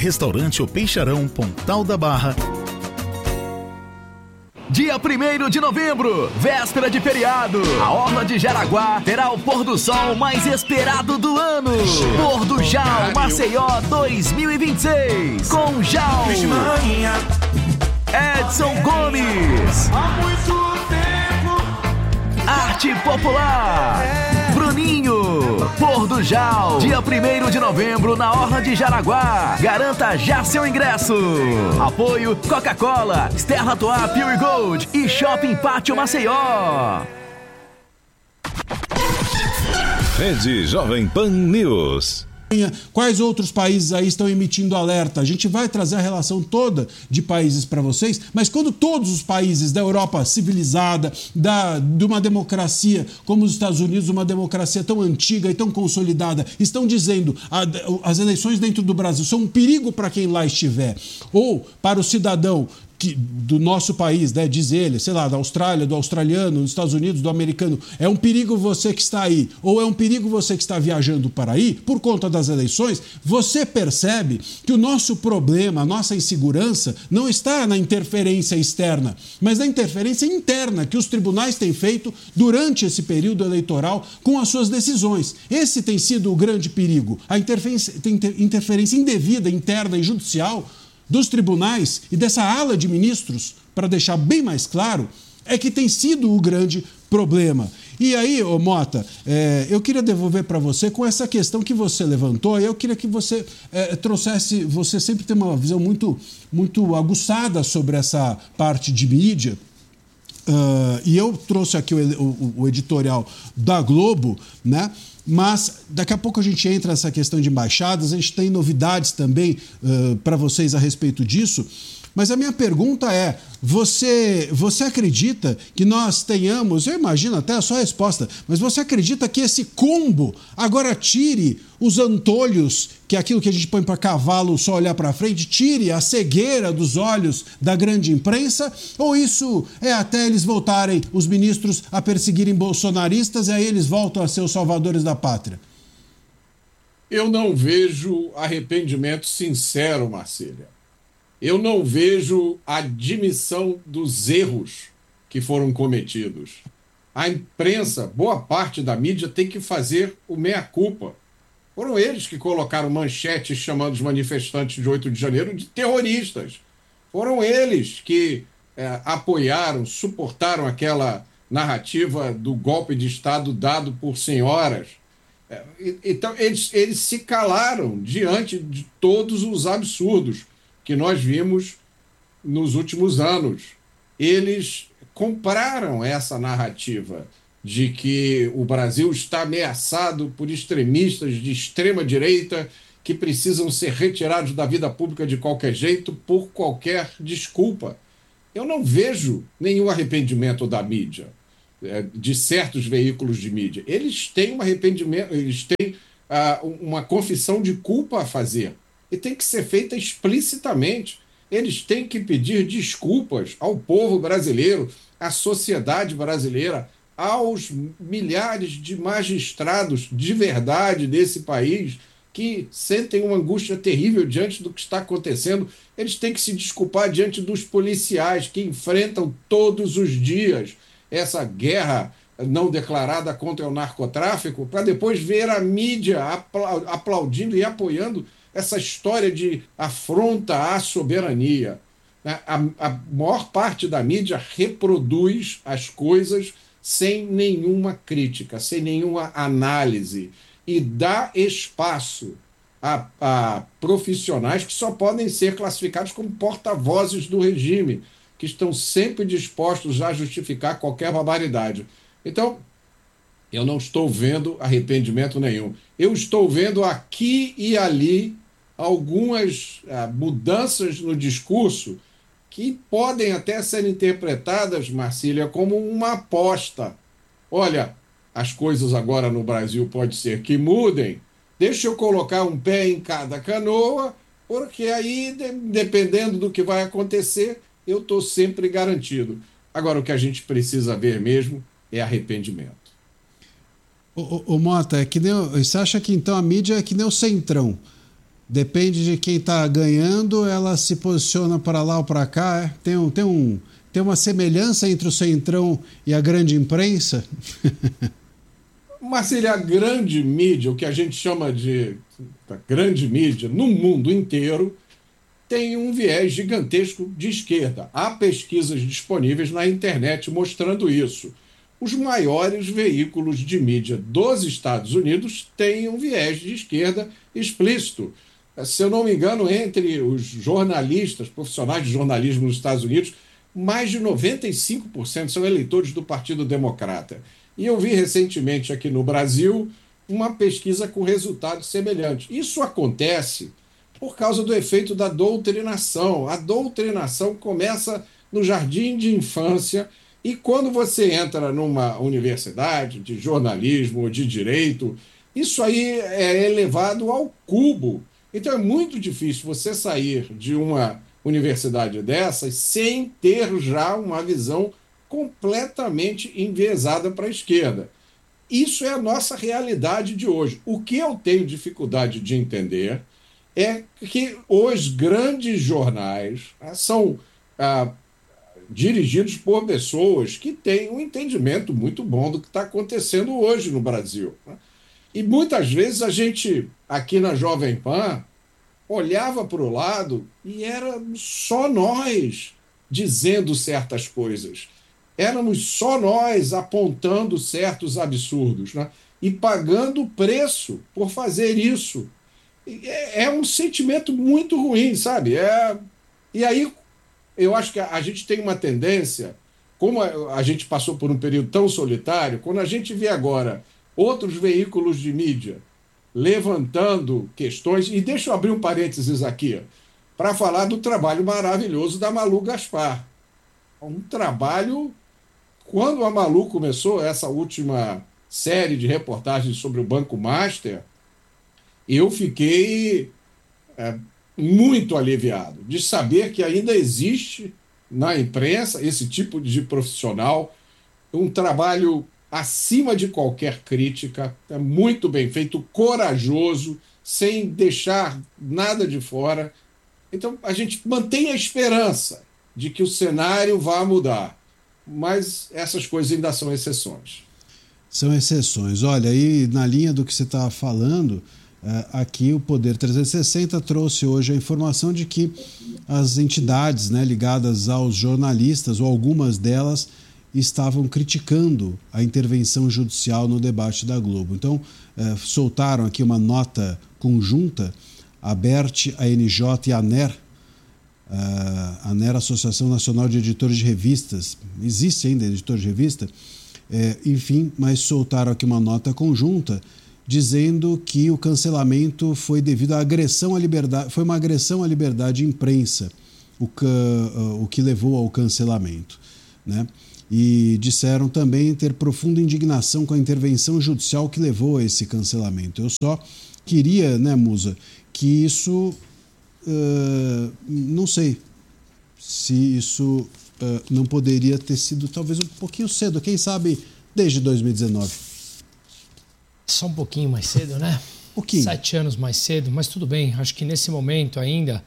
Restaurante O Peixarão, Pontal da Barra. Dia 1º de novembro, véspera de feriado, a Orla de Jaraguá terá o pôr do sol mais esperado do ano. Pôr do Jal Maceió 2026, com Jal, Edson Gomes, Arte Popular, Bruninho. Pôr do Jal, dia 1º de novembro na Orla de Jaraguá. Garanta já seu ingresso. Apoio Coca-Cola, Stella Artois Pure Gold e Shopping Pátio Maceió. Rede Jovem Pan News. Quais outros países aí estão emitindo alerta? A gente vai trazer a relação toda de países para vocês, mas quando todos os países da Europa civilizada, de uma democracia como os Estados Unidos, uma democracia tão antiga e tão consolidada, estão dizendo as eleições dentro do Brasil são um perigo para quem lá estiver, ou para o cidadão do nosso país, né, diz ele, sei lá, da Austrália, do australiano, dos Estados Unidos, do americano, é um perigo você que está aí, ou é um perigo você que está viajando para aí, por conta das eleições, você percebe que o nosso problema, a nossa insegurança, não está na interferência externa, mas na interferência interna que os tribunais têm feito durante esse período eleitoral com as suas decisões. Esse tem sido o grande perigo, a interferência indevida, interna e judicial dos tribunais e dessa ala de ministros, para deixar bem mais claro, é que tem sido o grande problema. E aí, ô Mota, eu queria devolver para você com essa questão que você levantou, eu queria que você trouxesse, você sempre tem uma visão muito, muito aguçada sobre essa parte de mídia, e eu trouxe aqui o editorial da Globo, né? Mas daqui a pouco a gente entra nessa questão de embaixadas, a gente tem novidades também para vocês a respeito disso. Mas a minha pergunta é, você acredita que nós tenhamos, eu imagino até a sua resposta, mas você acredita que esse combo agora tire os antolhos, que é aquilo que a gente põe para cavalo só olhar para frente, tire a cegueira dos olhos da grande imprensa? Ou isso é até eles voltarem, os ministros, a perseguirem bolsonaristas e aí eles voltam a ser os salvadores da pátria? Eu não vejo arrependimento sincero, Marcília. Eu não vejo admissão dos erros que foram cometidos. A imprensa, boa parte da mídia, tem que fazer o meia-culpa. Foram eles que colocaram manchetes chamando os manifestantes de 8 de janeiro de terroristas. Foram eles que apoiaram, suportaram aquela narrativa do golpe de Estado dado por senhoras. Então, eles se calaram diante de todos os absurdos que nós vimos nos últimos anos. Eles compraram essa narrativa de que o Brasil está ameaçado por extremistas de extrema direita que precisam ser retirados da vida pública de qualquer jeito, por qualquer desculpa. Eu não vejo nenhum arrependimento da mídia, de certos veículos de mídia. Eles têm um arrependimento, eles têm uma confissão de culpa a fazer. E tem que ser feita explicitamente. Eles têm que pedir desculpas ao povo brasileiro, à sociedade brasileira, aos milhares de magistrados de verdade desse país que sentem uma angústia terrível diante do que está acontecendo. Eles têm que se desculpar diante dos policiais que enfrentam todos os dias essa guerra não declarada contra o narcotráfico, para depois ver a mídia aplaudindo e apoiando essa história de afronta à soberania. A maior parte da mídia reproduz as coisas sem nenhuma crítica, sem nenhuma análise, e dá espaço a profissionais que só podem ser classificados como porta-vozes do regime, que estão sempre dispostos a justificar qualquer barbaridade. Então, eu não estou vendo arrependimento nenhum. Eu estou vendo aqui e ali algumas mudanças no discurso que podem até ser interpretadas, Marcília, como uma aposta. Olha, as coisas agora no Brasil pode ser que mudem, deixa eu colocar um pé em cada canoa, porque aí, dependendo do que vai acontecer, eu estou sempre garantido. Agora, o que a gente precisa ver mesmo é arrependimento. Mota, você acha que então a mídia é que nem o Centrão? Depende de quem está ganhando, ela se posiciona para lá ou para cá. Tem uma semelhança entre o Centrão e a grande imprensa? Marcília, a grande mídia, o que a gente chama de grande mídia, no mundo inteiro, tem um viés gigantesco de esquerda. Há pesquisas disponíveis na internet mostrando isso. Os maiores veículos de mídia dos Estados Unidos têm um viés de esquerda explícito. Se eu não me engano, entre os jornalistas, profissionais de jornalismo nos Estados Unidos, mais de 95% são eleitores do Partido Democrata. E eu vi recentemente aqui no Brasil uma pesquisa com resultados semelhantes. Isso acontece por causa do efeito da doutrinação. A doutrinação começa no jardim de infância e quando você entra numa universidade de jornalismo ou de direito, isso aí é elevado ao cubo. Então é muito difícil você sair de uma universidade dessas sem ter já uma visão completamente enviesada para a esquerda. Isso é a nossa realidade de hoje. O que eu tenho dificuldade de entender é que os grandes jornais são dirigidos por pessoas que têm um entendimento muito bom do que está acontecendo hoje no Brasil. E muitas vezes a gente, aqui na Jovem Pan, olhava para o lado e era só nós dizendo certas coisas. Éramos só nós apontando certos absurdos, né? E pagando o preço por fazer isso. É um sentimento muito ruim, sabe? E aí eu acho que a gente tem uma tendência, como a gente passou por um período tão solitário, quando a gente vê agora outros veículos de mídia levantando questões, e deixa eu abrir um parênteses aqui, para falar do trabalho maravilhoso da Malu Gaspar. Um trabalho... Quando a Malu começou essa última série de reportagens sobre o Banco Master, eu fiquei muito aliviado de saber que ainda existe na imprensa esse tipo de profissional, um trabalho acima de qualquer crítica, muito bem feito, corajoso, sem deixar nada de fora. Então, a gente mantém a esperança de que o cenário vá mudar. Mas essas coisas ainda são exceções. São exceções. Olha, aí na linha do que você está falando, aqui o Poder 360 trouxe hoje a informação de que as entidades, né, ligadas aos jornalistas, ou algumas delas, estavam criticando a intervenção judicial no debate da Globo. Então, soltaram aqui uma nota conjunta, a ABERT, a NJ e a ANER, a ANER, Associação Nacional de Editores de Revistas, existe ainda editor de revista, enfim, mas soltaram aqui uma nota conjunta dizendo que o cancelamento foi devido à agressão à liberdade, foi uma agressão à liberdade de imprensa, o que levou ao cancelamento, né? E disseram também ter profunda indignação com a intervenção judicial que levou a esse cancelamento. Eu só queria, né, Musa, que isso... não sei se isso não poderia ter sido talvez um pouquinho cedo, quem sabe desde 2019. Só um pouquinho mais cedo, né? Pouquinho. 7 anos mais cedo, mas tudo bem. Acho que nesse momento ainda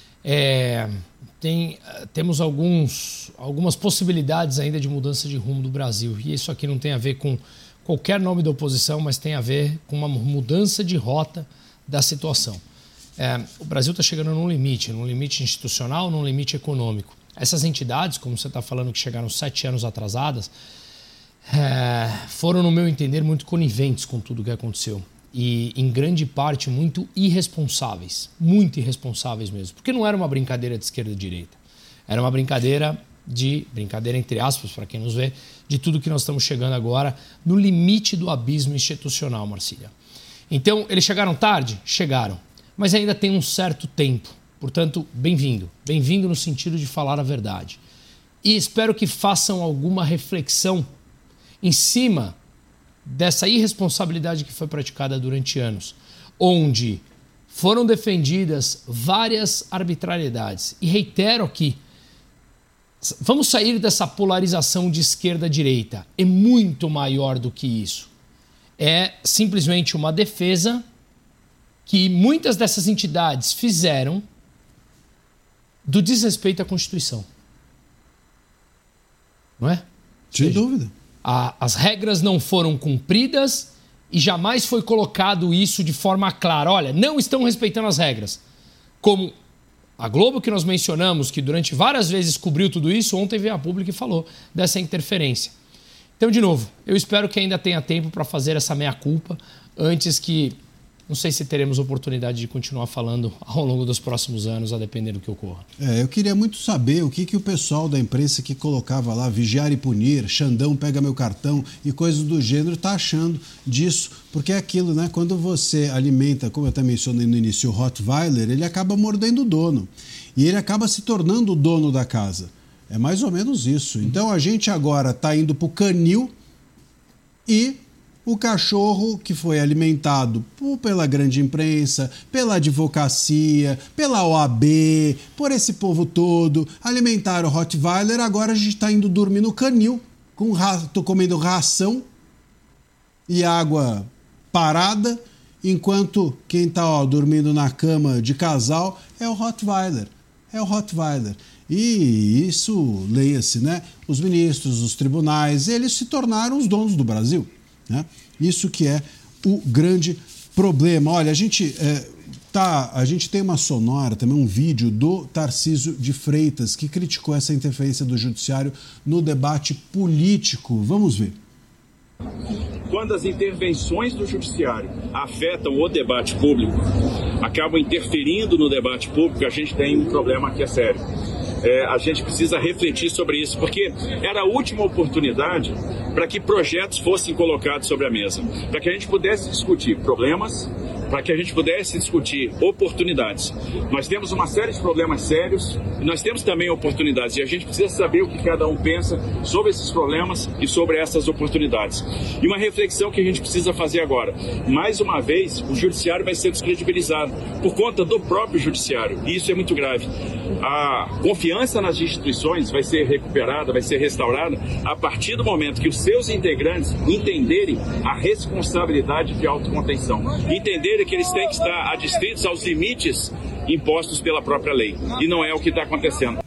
temos algumas possibilidades ainda de mudança de rumo do Brasil. E isso aqui não tem a ver com qualquer nome da oposição, mas tem a ver com uma mudança de rota da situação. O Brasil está chegando num limite institucional, num limite econômico. Essas entidades, como você está falando, que chegaram 7 anos atrasadas, foram, no meu entender, muito coniventes com tudo o que aconteceu. E, em grande parte, muito irresponsáveis mesmo. Porque não era uma brincadeira de esquerda e direita. Era uma brincadeira entre aspas, para quem nos vê, de tudo que nós estamos chegando agora no limite do abismo institucional, Marcília. Então, eles chegaram tarde? Chegaram. Mas ainda tem um certo tempo. Portanto, bem-vindo. Bem-vindo no sentido de falar a verdade. E espero que façam alguma reflexão em cima dessa irresponsabilidade que foi praticada durante anos, onde foram defendidas várias arbitrariedades. E reitero aqui, vamos sair dessa polarização de esquerda-direita. É muito maior do que isso. É simplesmente uma defesa que muitas dessas entidades fizeram do desrespeito à Constituição. Não é? Sem dúvida. As regras não foram cumpridas e jamais foi colocado isso de forma clara. Olha, não estão respeitando as regras. Como a Globo, que nós mencionamos, que durante várias vezes cobriu tudo isso, ontem veio a público e falou dessa interferência. Então, de novo, eu espero que ainda tenha tempo para fazer essa meia-culpa antes que... Não sei se teremos oportunidade de continuar falando ao longo dos próximos anos, a depender do que ocorra. Eu queria muito saber o que o pessoal da imprensa que colocava lá, vigiar e punir, Xandão pega meu cartão e coisas do gênero, está achando disso. Porque é aquilo, né? Quando você alimenta, como eu até mencionei no início, o Rottweiler, ele acaba mordendo o dono. E ele acaba se tornando o dono da casa. É mais ou menos isso. Então a gente agora está indo para o canil e... o cachorro que foi alimentado pela grande imprensa, pela advocacia, pela OAB, por esse povo todo, alimentaram o Rottweiler, agora a gente está indo dormir no canil, tô comendo ração e água parada, enquanto quem está dormindo na cama de casal é o Rottweiler. É o Rottweiler. E isso, leia-se, né? Os ministros, os tribunais, eles se tornaram os donos do Brasil. Né? Isso que é o grande problema. Olha, a gente tem uma sonora, também um vídeo do Tarcísio de Freitas, que criticou essa interferência do judiciário no debate político. Vamos ver. Quando as intervenções do judiciário afetam o debate público, acabam interferindo no debate público, a gente tem um problema que é sério. A gente precisa refletir sobre isso, porque era a última oportunidade para que projetos fossem colocados sobre a mesa, para que a gente pudesse discutir problemas, para que a gente pudesse discutir oportunidades. Nós temos uma série de problemas sérios e nós temos também oportunidades, e a gente precisa saber o que cada um pensa sobre esses problemas e sobre essas oportunidades. E uma reflexão que a gente precisa fazer agora. Mais uma vez, o judiciário vai ser descredibilizado por conta do próprio judiciário, e isso é muito grave. A confiança nas instituições vai ser recuperada, vai ser restaurada a partir do momento que os seus integrantes entenderem a responsabilidade de autocontenção, entenderem que eles têm que estar adstritos aos limites impostos pela própria lei. E não é o que está acontecendo.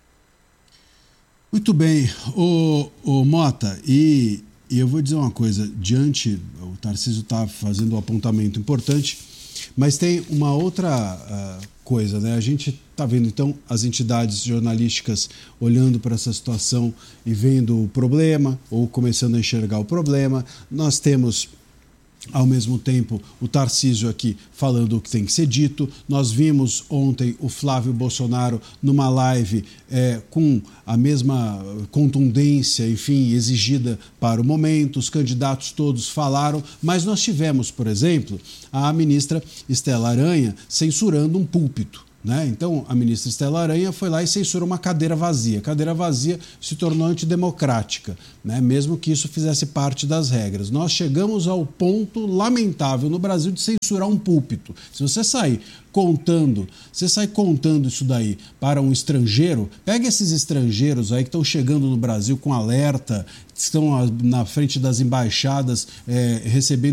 Muito bem, o Mota, e eu vou dizer uma coisa, o Tarcísio está fazendo um apontamento importante, mas tem uma outra coisa, né? A gente está vendo, então, as entidades jornalísticas olhando para essa situação e vendo o problema, ou começando a enxergar o problema. Nós temos, ao mesmo tempo, o Tarcísio aqui falando o que tem que ser dito. Nós vimos ontem o Flávio Bolsonaro numa live com a mesma contundência, enfim, exigida para o momento. Os candidatos todos falaram, mas nós tivemos, por exemplo, a ministra Estela Aranha censurando um púlpito. Né? Então, a ministra Estela Aranha foi lá e censurou uma cadeira vazia. A cadeira vazia se tornou antidemocrática, né? Mesmo que isso fizesse parte das regras. Nós chegamos ao ponto lamentável no Brasil de censurar um púlpito. Se você sair contando isso daí para um estrangeiro, pega esses estrangeiros aí que estão chegando no Brasil com alerta, estão na frente das embaixadas recebendo